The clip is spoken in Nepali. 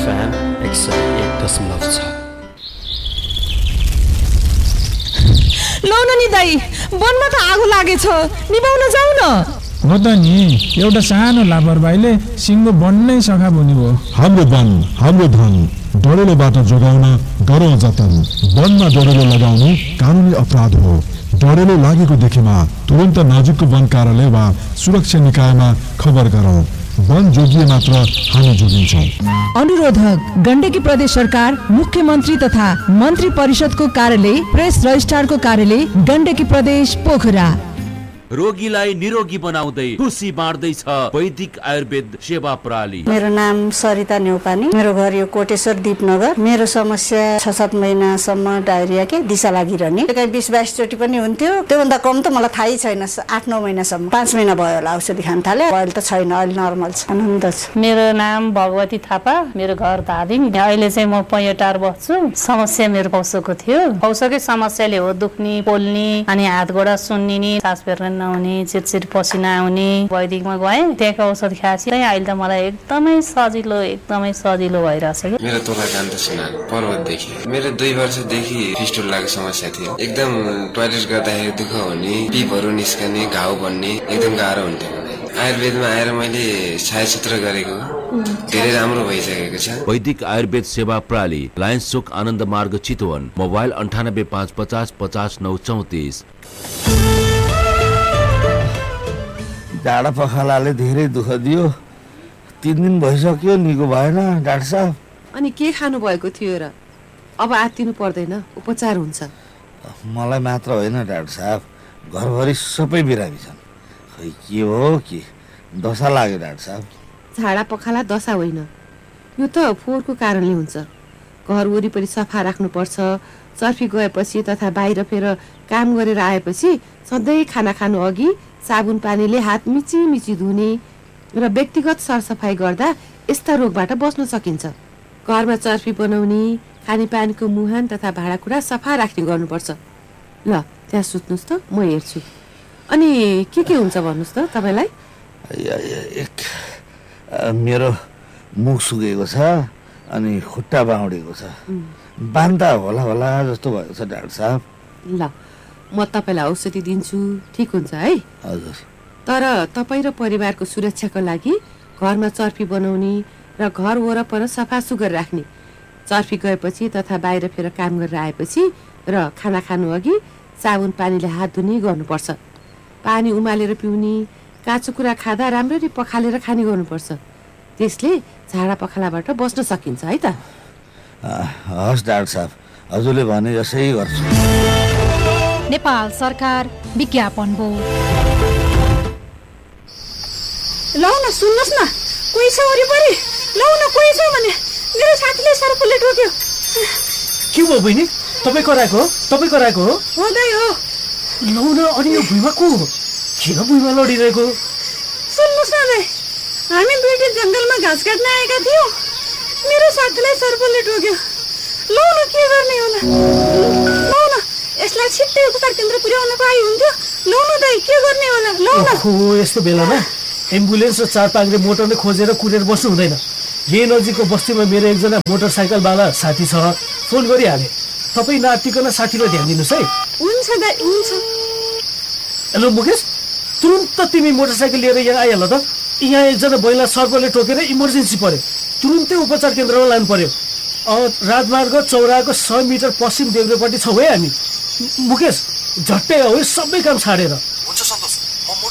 FM 101.6। लौ न नि दाइ, वनमा त आगो लागेछ, निभाउन जाऊ न। हो त नि, एउटा सानो लापरवाहीले सिङ्गो वन नै सखा बुनि भयो। हाम्रो वन हाम्रो धन, डढेलोबाट जोगाउन गरौँ जतन। वनमा डढेलो लगाउनु कानुनी अपराध हो। डढेलो लागेको देखेमा तुरन्त नजिकको वन कार्यालय वा सुरक्षा निकायमा खबर गरौँ। वन जोगिए मात्र हामी जोगिन्छौँ। अनुरोधक गण्डकी प्रदेश सरकार, मुख्यमन्त्री तथा मन्त्री परिषदको कार्यालय, प्रेस रजिस्ट्रारको कार्यालय, गण्डकी प्रदेश पोखरा। रोगीलाई निरोगी बनाउँदै खुसी बाँड्दैछ वैदिक आयुर्वेद सेवा प्रणाली। मेरो नाम सरिता न्यौपानी, मेरो घर यो कोटेश्वर दीपनगर। मेरो समस्या 6-7 महिनासम्म डायरिया के दिशा लागिरहने, 20-22 चोटि पनि हुन्थ्यो। त्योभन्दा कम त मलाई थाहै छैन। 8-9 महिनासम्म, 5 महिना भयो होला औषधि खान थाले। अहिले त छैन, अहिले नर्मल छ, आनन्द छ। मेरो नाम भगवती थापा, मेरो घर धादिङ। अहिले चाहिँ म पैयोटार बस्छु। समस्या मेरो पौसोको थियो। पौसोकै समस्याले हो दुख्ने, पोल्ने, अनि हात गोडा सुन्निने, सास फेर्न नहुने, चिरचिर पसिना आउने। वैदिकमा गएँ, त्यहाँको औषध खाएपछि अहिले त मलाई एकदमै सजिलो भइरहेछ। मेरो तोला कान्त सुनान पर्वतदेखि। मेरो 2 वर्षदेखि फिस्टुलाको समस्या थियो। एकदम टोयलेट गर्दाखेरि दुःख हुने, पिपहरू निस्कने, घाउ बन्ने, एकदम गाह्रो हुन्थ्यो। आयुर्वेदमा आएर मैले छायासूत्र गरेको धेरै राम्रो भइसकेको छ। वैदिक आयुर्वेद सेवा प्रणाली, लायन्स चोक आनन्द मार्ग चितवन। मोबाइल 985550 50 934। जाडा पखालाले धेरै दुःख दियो। 3 दिन भइसक्यो, निको भएन डाक्टर साहब। अनि के खानु भएको थियो र? अब आत्तिनु पर्दैन, उपचार हुन्छ। मलाई मात्र होइन डाक्टर साहब, घरभरि सबै बिरामी छन्। खै के हो कि दशा लाग्यो डाक्टर साहब। झाडा पखाला दशा होइन, यो त फोहोरको कारणले हुन्छ। घर वरिपरि सफा राख्नुपर्छ। चर्फी गएपछि तथा बाहिर फेर काम गरेर आएपछि सधैँ खाना खानु अघि साबुन पानीले हात मिची धुने र व्यक्तिगत सरसफाइ गर्दा यस्ता रोगबाट बच्न सकिन्छ। घरमा चर्फी बनाउने, खानेपानीको मुहान तथा भाँडाकुँडा सफा राख्ने गर्नुपर्छ। ल त्यहाँ सुत्नुहोस् त, म हेर्छु। अनि के हुन्छ भन्नुहोस् त तपाईँलाई? मेरो मुख सुकेको छ, अनि खुट्टा बाउडेको छ। बान्ता होला जस्तो भएको छ डाक्टर साहब। ल म तपाईँलाई औषधि दिन्छु, ठिक हुन्छ है? हजुर। तर तपाईँ र परिवारको सुरक्षाको लागि घरमा चर्फी बनाउने र घर वरपर सफा सुग्घर राख्ने, चर्फी गएपछि तथा बाहिर फेर काम गरेर आएपछि र खाना खानु अघि साबुन पानीले हात धुने गर्नुपर्छ। पानी उमालेर पिउने, काँचो कुरा खाँदा राम्ररी पखालेर खाने गर्नुपर्छ। त्यसले झाडा पखालाबाट बस्न सकिन्छ है त? हस् डाक्टर साहब, हजुरले भने जसै गर्छु। नेपाल सरकार विज्ञापन बोर्ड। लौ न, सुन्नुहोस् न, कोही छ वरिपरि? लौ न, कोही छ भने। मेरो साथीले सर्पले टोक्यो। के भयो बहिनी? तपाईँ कराएको हो? हो दाइ हो। लौ न, अनि यो भुइँमा को हो? किन भुइँमा लडिरहेको? सुन्नुहोस् न दाइ, हामी बेटी जङ्गलमा घाँस काट्न आएका थियौँ। मेरो साथीलाई सर्पले टोक्यो। लौ न, के गर्ने होला? लौ न, यसलाई छिट्टै उपचार केन्द्र पुर्याउन पाए हुन्थ्यो। लौ न दाइ, के गर्ने होला? लौ न। यस्तो बेलामा एम्बुलेन्स र 4 पाङ्ग्रे मोटर नै खोजेर कुरेर बस्नु हुँदैन। यही नजिकको बस्तीमा मेरो एकजना मोटरसाइकलवाला साथी छ, फोन गरिहाले। तपाईँ नातिकन साथीलाई ध्यान दिनुहोस् है। हुन्छ दाइ, हुन्छ। हेलो मुकेश, तुरुन्त तिमी मोटरसाइकल लिएर यहाँ आइहाल त। यहाँ एकजना महिला सर्पले टोकेर इमर्जेन्सी पर्यो, तुरुन्तै उपचार केन्द्रमा लानु पर्यो। राजमार्ग चौराको 100 मिटर पश्चिम देब्रेपट्टि छौँ है हामी। मुकेश, झट्टै आऊ, सबै काम छाडेर।